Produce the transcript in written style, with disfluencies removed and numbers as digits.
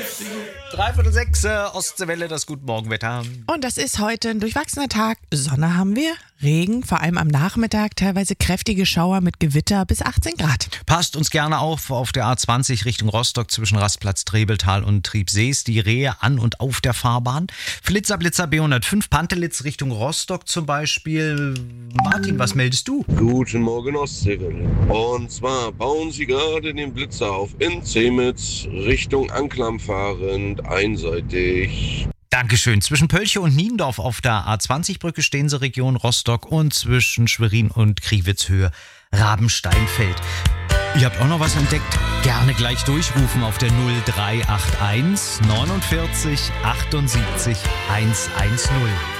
5:45, Ostseewelle, das Guten-Morgen-Wetter. Und das ist heute ein durchwachsener Tag. Sonne haben wir, Regen, vor allem am Nachmittag, teilweise kräftige Schauer mit Gewitter bis 18 Grad. Passt uns gerne auf der A20 Richtung Rostock zwischen Rastplatz Trebeltal und Triebsees. Die Rehe an und auf der Fahrbahn. Flitzer B105, Pantelitz Richtung Rostock zum Beispiel. Martin, was meldest du? Guten Morgen, Ostseewelle. Und zwar bauen Sie gerade den Blitzer auf in Zemitz Richtung Anklam fahrend, einseitig. Dankeschön. Zwischen Pölche und Niendorf auf der A20-Brücke stehen sie Region Rostock und zwischen Schwerin und Kriewitzhöhe Rabensteinfeld. Ihr habt auch noch was entdeckt? Gerne gleich durchrufen auf der 0381 49 78 110.